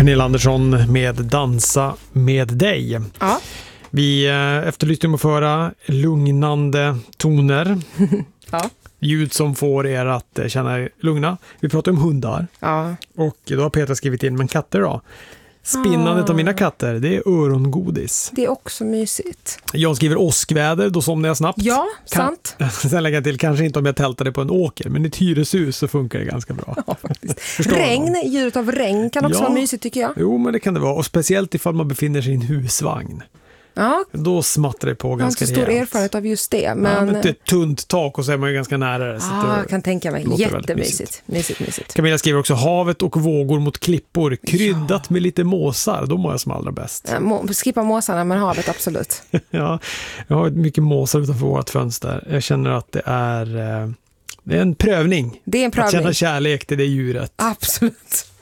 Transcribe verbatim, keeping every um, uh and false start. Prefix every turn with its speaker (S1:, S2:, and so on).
S1: Pernilla Andersson med Dansa med dig.
S2: Ja.
S1: Vi efterlyste om att föra lugnande toner.
S2: Ja.
S1: Ljud som får er att känna er lugna. Vi pratar om hundar.
S2: Ja.
S1: Och då har Petra skrivit in, men katter då? Spinnandet
S2: ah.
S1: av mina katter, det är örongodis.
S2: Det är också mysigt.
S1: Jag skriver åskväder, då somnar jag snabbt.
S2: Ja,
S1: kan,
S2: sant.
S1: Sen lägger jag till, kanske inte om jag tältade på en åker, men i ett hyreshus så funkar det ganska bra.
S2: Ja, faktiskt. Regn, ljudet av regn kan också
S1: ja.
S2: vara mysigt tycker jag.
S1: Jo, men det kan det vara. Och speciellt ifall man befinner sig i en husvagn.
S2: Ja.
S1: Då smattrar det på
S2: jag
S1: ganska
S2: rejält. Jag har inte stor erfarenhet av just det. Men...
S1: Ja, men det är ett tunt tak och så är man ju ganska nära det. Så
S2: ah,
S1: det
S2: jag kan tänka mig. Jättemysigt. Mysigt. Mysigt, mysigt.
S1: Camilla skriver också, havet och vågor mot klippor. Kryddat ja. med lite måsar. Då mår jag som allra bäst.
S2: Ja, må, skippa måsarna, men havet absolut.
S1: Ja, jag har mycket måsar utanför vårt fönster. Jag känner att det är, det är en prövning.
S2: Det är en prövning.
S1: Att känna kärlek till det djuret.
S2: Absolut.